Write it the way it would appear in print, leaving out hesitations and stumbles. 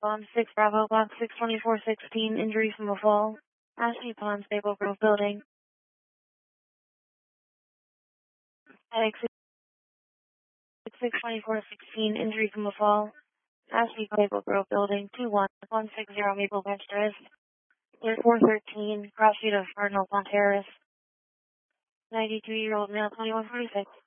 Bomb 6 Bravo, Box 62416, injury from a fall. Ashley Pond, Maple Grove Building. Headache 62416, injury from a fall. Ashley Maple Grove Building, 21160 Maple Bench Terrace. 413, cross street of Cardinal Pond Terrace. 92-year-old male, 2146.